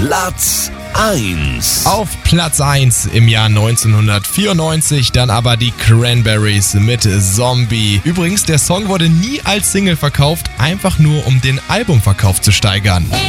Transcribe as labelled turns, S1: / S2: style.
S1: Platz 1.
S2: Auf Platz 1 im Jahr 1994 dann aber die Cranberries mit Zombie. Übrigens, der Song wurde nie als Single verkauft, einfach nur um den Albumverkauf zu steigern.